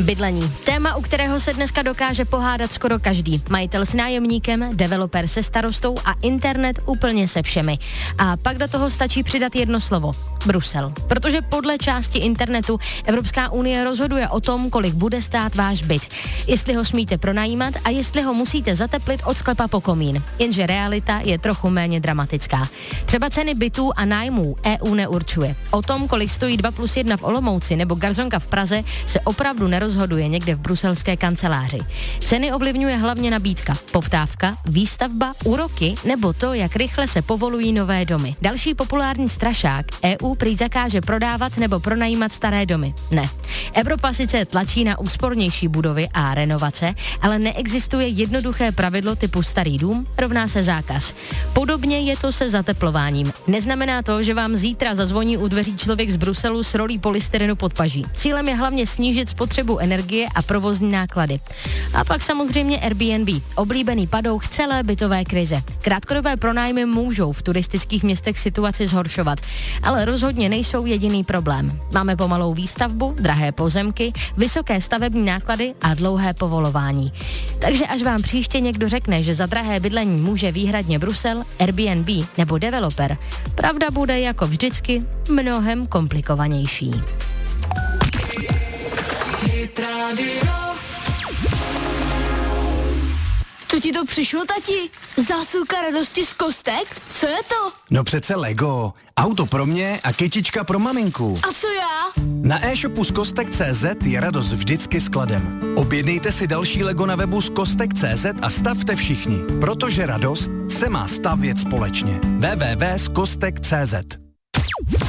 Bydlení. Téma, u kterého se dneska dokáže pohádat skoro každý. Majitel s nájemníkem, developer se starostou a internet úplně se všemi. A pak do toho stačí přidat jedno slovo. Brusel. Protože podle části internetu Evropská unie rozhoduje o tom, kolik bude stát váš byt. Jestli ho smíte pronajímat a jestli ho musíte zateplit od sklepa po komín. Jenže realita je trochu méně dramatická. Třeba ceny bytů a nájmů EU neurčuje. O tom, kolik stojí 2+1 v Olomouci nebo garzonka v Praze, se opravdu nerozhoduje někde v bruselské kanceláři. Ceny ovlivňuje hlavně nabídka, poptávka, výstavba, úroky nebo to, jak rychle se povolují nové domy. Další populární strašák: EU prý zakáže prodávat nebo pronajímat staré domy. Ne. Evropa sice tlačí na úspornější budovy a renovace, ale neexistuje jednoduché pravidlo typu starý dům rovná se zákaz. Podobně je to se zateplováním. Neznamená to, že vám zítra zazvoní u dveří člověk z Bruselu s rolí polystyrenu pod paží. Cílem je hlavně snížit spotřebu energie a provozní náklady. A pak samozřejmě Airbnb, oblíbený padouch celé bytové krize. Krátkodobé pronájmy můžou v turistických městech situaci zhoršovat, ale rozhodně nejsou jediný problém. Máme pomalou výstavbu, drahé pozemky, vysoké stavební náklady a dlouhé povolování. Takže až vám příště někdo řekne, že za drahé bydlení může výhradně Brusel, Airbnb nebo developer, pravda bude jako vždycky mnohem komplikovanější. Co ti to přišlo, tati? Zásilka radosti z kostek? Co je to? No přece Lego. Auto pro mě a kytička pro maminku. A co já? Na e-shopu zkostek.cz je radost vždycky skladem. Objednejte si další Lego na webu zkostek.cz a stavte všichni, protože radost se má stavět společně. www.zkostek.cz